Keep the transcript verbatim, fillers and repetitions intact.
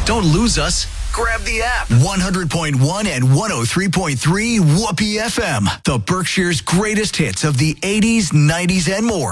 Don't lose us. Grab the app. one hundred point one and one oh three point three Whoopee F M. The Berkshire's greatest hits of the eighties, nineties, and more.